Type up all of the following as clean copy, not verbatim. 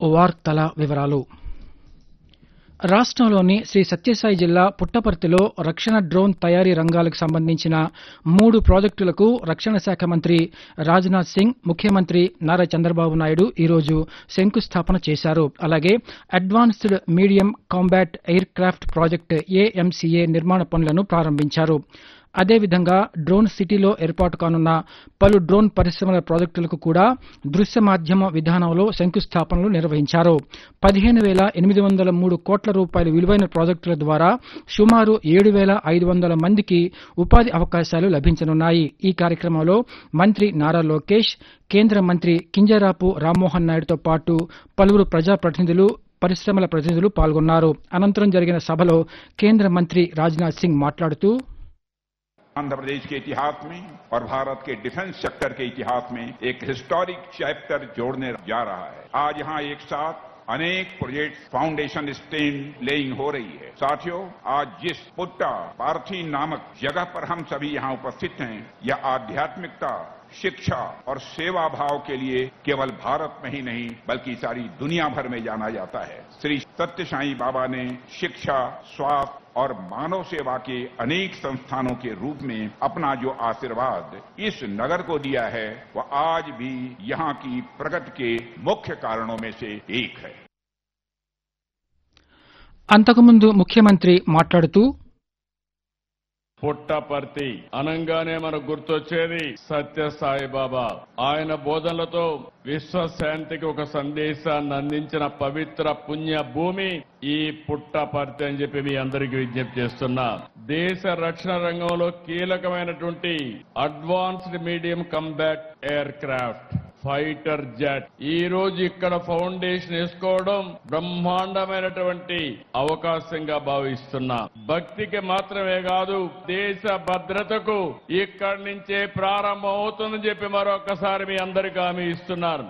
వార్తల వివరాలు. రాష్ట్రంలోని శ్రీ సత్యసాయి జిల్లా పుట్టపర్తిలో రక్షణ డ్రోన్ తయారీ రంగాలకు సంబంధించిన 3 ప్రాజెక్టులకు రక్షణ శాఖ మంత్రి రాజ్నాథ్ సింగ్, ముఖ్యమంత్రి నారా చంద్రబాబు నాయుడు ఈరోజు శంకుస్థాపన చేశారు. అలాగే advanced medium combat air craft project AMCA నిర్మాణ పనులను ప్రారంభించారు. అదేవిధంగా డ్రోన్ సిటీలో ఏర్పాటు కానున్న పలు డ్రోన్ పరిశ్రమల ప్రాజెక్టులకు కూడా దృశ్య మాధ్యమ విధానంలో శంకుస్థాపనలు నిర్వహించారు. 15,803 కోట్ల రూపాయల విలువైన ప్రాజెక్టుల ద్వారా సుమారు 7,500 మందికి ఉపాధి అవకాశాలు లభించనున్నాయి. ఈ కార్యక్రమంలో మంత్రి నారా లోకేష్, కేంద్ర మంత్రి కింజరాపు రామ్మోహన్ నాయుడుతో పాటు పలువురు ప్రజాప్రతినిధులు, పరిశ్రమల ప్రతినిధులు పాల్గొన్నారు. అనంతరం జరిగిన సభలో కేంద్ర మంత్రి రాజ్నాథ్ సింగ్ మాట్లాడుతూ, आंध्र प्रदेश के इतिहास में और भारत के डिफेंस सेक्टर के इतिहास में एक हिस्टोरिक चैप्टर जोड़ने जा रहा है. आज यहां एक साथ अनेक प्रोजेक्ट फाउंडेशन स्टेन लेइंग हो रही है. साथियों, आज जिस पुट्टा पार्थी नामक जगह पर हम सभी यहां उपस्थित हैं, यह आध्यात्मिकता, शिक्षा और सेवा भाव के लिए केवल भारत में ही नहीं बल्कि सारी दुनिया भर में जाना जाता है. श्री सत्य साई बाबा ने शिक्षा, स्वास्थ्य और मानव सेवा के अनेक संस्थानों के रूप में अपना जो आशीर्वाद इस नगर को दिया है, वह आज भी यहां की प्रगति के मुख्य कारणों में से एक है. అంతకుముందు ముఖ్యమంత్రి మాట్లాడుతూ, పుట్టపర్తి అనంగానే మనకు గుర్తొచ్చేది సత్యసాయి బాబా. ఆయన బోధనలతో విశ్వశాంతికి ఒక సందేశాన్ని అందించిన పవిత్ర పుణ్య భూమి ఈ పుట్టపర్తి అని చెప్పి మీ అందరికీ విజ్ఞప్తి చేస్తున్నా. దేశ రక్షణ రంగంలో కీలకమైనటువంటి advanced medium combat air craft fighter jet ఈ రోజు ఇక్కడ ఫౌండేషన్ వేసుకోవడం బ్రహ్మాండమైనటువంటి అవకాశంగా భావిస్తున్నా. భక్తికి మాత్రమే కాదు, దేశ భద్రతకు ఇక్కడి నుంచే ప్రారంభం అవుతుందని చెప్పి మరొకసారి మీ అందరికీ హామీ ఇస్తున్నారు.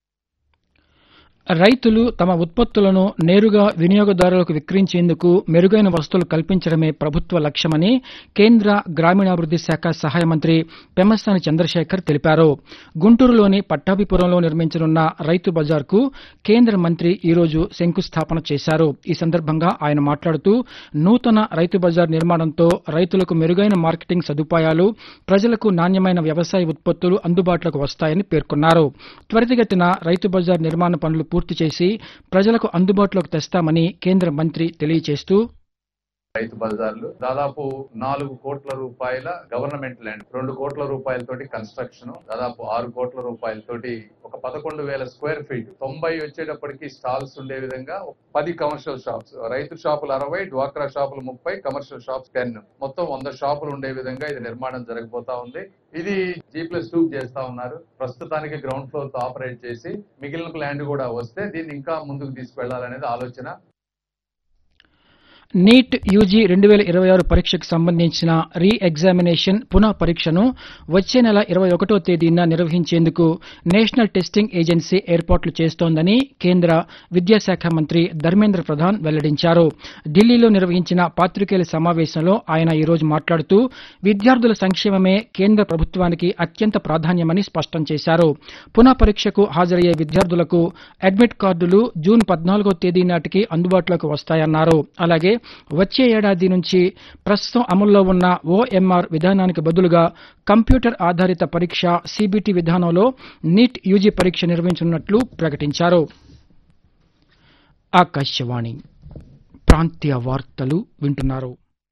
రైతులు తమ ఉత్పత్తులను నేరుగా వినియోగదారులకు విక్రయించేందుకు మెరుగైన వసతులు కల్పించడమే ప్రభుత్వ లక్ష్యమని కేంద్ర గ్రామీణాభివృద్ది శాఖ సహాయ మంత్రి పెమ్మసాని చంద్రశేఖర్ తెలిపారు. గుంటూరులోని పట్టాభిపురంలో నిర్మించనున్న రైతు బజార్కు కేంద్ర మంత్రి ఈరోజు శంకుస్థాపన చేశారు. ఈ సందర్భంగా ఆయన మాట్లాడుతూ, నూతన రైతు బజార్ నిర్మాణంతో రైతులకు మెరుగైన మార్కెటింగ్ సదుపాయాలు, ప్రజలకు నాణ్యమైన వ్యవసాయ ఉత్పత్తులు అందుబాటులోకి వస్తాయని పేర్కొన్నారు. త్వరితగతిన రైతు బజార్ నిర్మాణ పనులు పూర్తి చేసి ప్రజలకు అందుబాటులోకి తెస్తామని కేంద్ర మంత్రి తెలియజేస్తూ, రైతు బజార్లు దాదాపు 4 కోట్ల రూపాయల గవర్నమెంట్ ల్యాండ్, 2 కోట్ల రూపాయలతోటి కన్స్ట్రక్షన్, దాదాపు 6 కోట్ల రూపాయలతోటి ఒక 11,000 స్క్వేర్ ఫీట్, 90 వచ్చేటప్పటికి స్టాల్స్ ఉండే విధంగా 10 కమర్షియల్ షాప్స్, రైతు షాపులు 60, డ్వాక్రా షాపులు 30, కమర్షియల్ షాప్స్ 10, మొత్తం 100 షాపులు ఉండే విధంగా ఇది నిర్మాణం జరగబోతా ఉంది. ఇది G+2 చేస్తా ఉన్నారు. ప్రస్తుతానికి గ్రౌండ్ ఫ్లోర్ తో ఆపరేట్ చేసి మిగిలిన ల్యాండ్ కూడా వస్తే దీన్ని ఇంకా ముందుకు తీసుకెళ్లాలనేది ఆలోచన. నీట్ యూజీ 2026 పరీక్షకు సంబంధించిన రీ ఎగ్జామినేషన్ పునః పరీక్షను వచ్చే నెల 21వ తేదీన నిర్వహించేందుకు నేషనల్ టెస్టింగ్ ఏజెన్సీ ఏర్పాట్లు చేస్తోందని కేంద్ర విద్యాశాఖ మంత్రి ధర్మేంద్ర ప్రధాన్ వెల్లడించారు. ఢిల్లీలో నిర్వహించిన పాత్రికేయుల సమావేశంలో ఆయన ఈరోజు మాట్లాడుతూ, విద్యార్థుల సంక్షేమమే కేంద్ర ప్రభుత్వానికి అత్యంత ప్రాధాన్యమని స్పష్టం చేశారు. పునః పరీక్షకు హాజరయ్యే విద్యార్థులకు అడ్మిట్ కార్డులు జూన్ 14వ తేదీ నాటికి అందుబాటులోకి వస్తాయన్నారు. అలాగే వచ్చే ఏడాది నుంచి ప్రస్తుతం అమల్లో ఉన్న OMR విధానానికి బదులుగా కంప్యూటర్ ఆధారిత పరీక్ష CBT విధానంలో నీట్ యూజీ పరీక్ష నిర్వహించనున్నట్లు ప్రకటించారు. ఆకాశవాణి ప్రాంతీయ వార్తలు వింటున్నారు.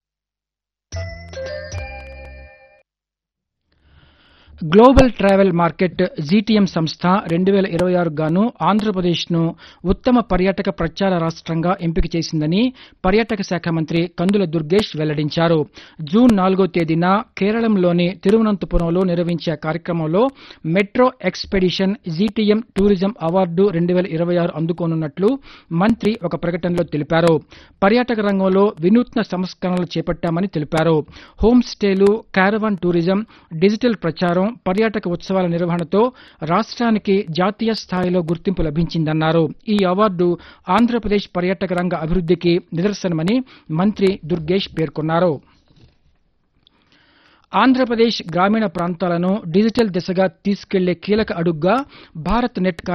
గ్లోబల్ ట్రావెల్ మార్కెట్ GTM సంస్థ 2026 గాను ఆంధ్రప్రదేశ్ను ఉత్తమ పర్యాటక ప్రచార రాష్ట్రంగా ఎంపిక చేసిందని పర్యాటక శాఖ మంత్రి కందుల దుర్గేష్ వెల్లడించారు. జూన్ 4వ తేదీన కేరళంలోని తిరువనంతపురంలో నిర్వహించే కార్యక్రమంలో metro expedition GTM tourism award 2026 అందుకోనున్నట్లు మంత్రి ఒక ప్రకటనలో తెలిపారు. పర్యాటక రంగంలో వినూత్న సంస్కరణలు చేపట్టామని తెలిపారు. హోమ్ స్టేలు, క్యారవాన్ టూరిజం, డిజిటల్ ప్రచారం, పర్యాటక ఉత్సవాల నిర్వహణతో రాష్ట్రానికి జాతీయ స్థాయిలో గుర్తింపు లభించిందన్నారు. ఈ అవార్డు ఆంధ్రప్రదేశ్ పర్యాటక రంగ అభివృద్ధికి నిదర్శనమని మంత్రి దుర్గేష్ పేర్కొన్నారు. ఆంధ్రప్రదేశ్ గ్రామీణ ప్రాంతాలను డిజిటల్ దిశగా తీసుకెళ్లే కీలక అడుగుగా భారత్ నెట్